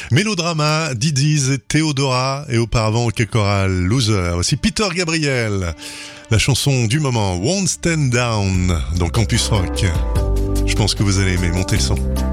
Mélodrama, Didiz, Théodora et auparavant au Choral Loser. Aussi Peter Gabriel. La chanson du moment, Won't Stand Down, dans Campus Rock. Je pense que vous allez aimer, montez le son.